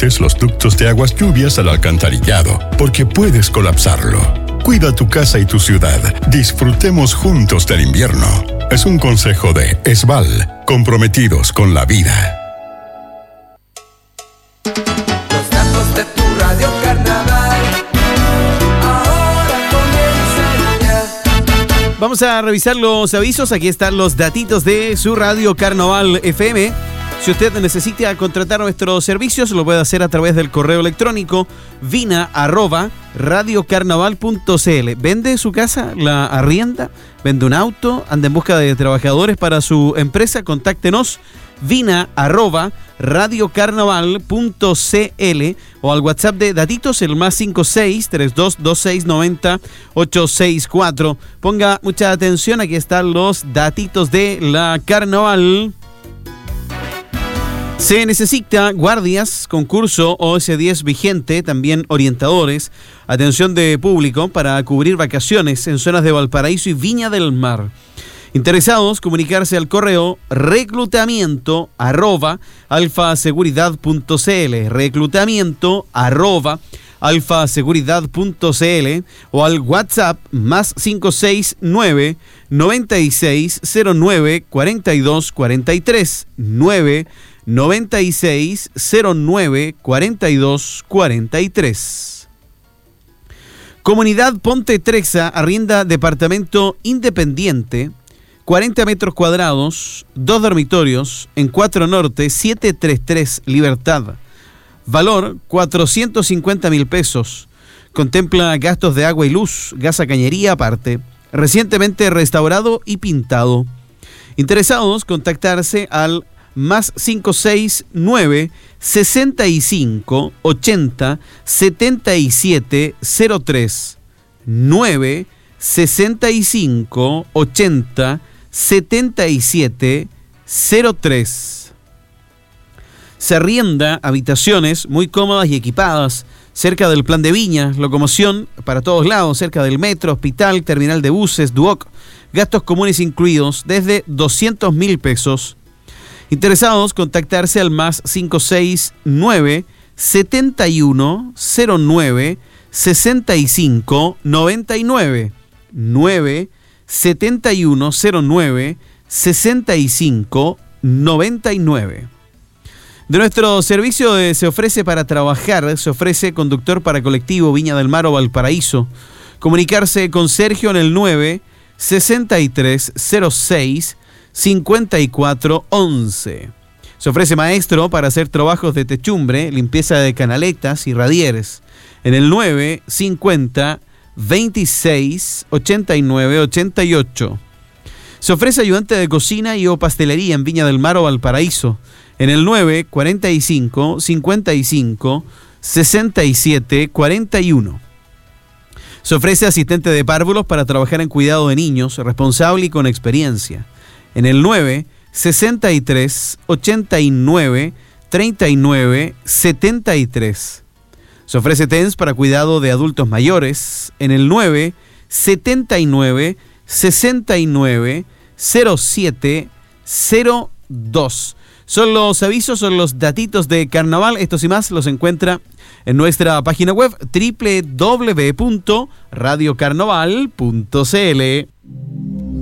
conectes los ductos de aguas lluvias al alcantarillado, porque puedes colapsarlo. Cuida tu casa y tu ciudad. Disfrutemos juntos del invierno. Es un consejo de Esval, comprometidos con la vida. Los datos de tu Radio Carnaval ahora comienzan ya. Vamos a revisar los avisos. Aquí están los datitos de su Radio Carnaval FM. Si usted necesita contratar nuestros servicios, lo puede hacer a través del correo electrónico vina@radiocarnaval.cl. ¿Vende su casa? ¿La arrienda? ¿Vende un auto? ¿Anda en busca de trabajadores para su empresa? Contáctenos vina@radiocarnaval.cl o al WhatsApp de Datitos, el +56 3226 90 864. Ponga mucha atención, aquí están los datitos de la Carnaval. Se necesita guardias, concurso OS10 vigente, también orientadores, atención de público para cubrir vacaciones en zonas de Valparaíso y Viña del Mar. Interesados, comunicarse al correo reclutamiento@alfaseguridad.cl, reclutamiento@alfaseguridad.cl o al WhatsApp +569 9609 4243 9609 4243. Comunidad Ponte Trexa arrienda departamento independiente, 40 metros cuadrados, 2 dormitorios, en 4 Norte, 733 Libertad. Valor 450.000 pesos. Contempla gastos de agua y luz, gas a cañería aparte. Recientemente restaurado y pintado. Interesados, contactarse al +569 65 80 77 03 9 65 80 77 03. Se arrienda habitaciones muy cómodas y equipadas cerca del Plan de Viña, locomoción para todos lados, cerca del metro, hospital, terminal de buses, Duoc, gastos comunes incluidos desde 200.000 pesos. Interesados, contactarse al +569 7109 65 99 9 7109 65 99. De nuestro servicio se ofrece para trabajar, se ofrece conductor para colectivo Viña del Mar o Valparaíso. Comunicarse con Sergio en el 9 6306 5411. Se ofrece maestro para hacer trabajos de techumbre, limpieza de canaletas y radieres en el 950 26 89 88. Se ofrece ayudante de cocina y o pastelería en Viña del Mar o Valparaíso en el 945 55 67 41. Se ofrece asistente de párvulos para trabajar en cuidado de niños, responsable y con experiencia en el 9 63 89 39 73. Se ofrece TENS para cuidado de adultos mayores en el 9 79 69 07 02. Son los avisos, son los datitos de Carnaval. Estos y más los encuentra en nuestra página web www.radiocarnaval.cl.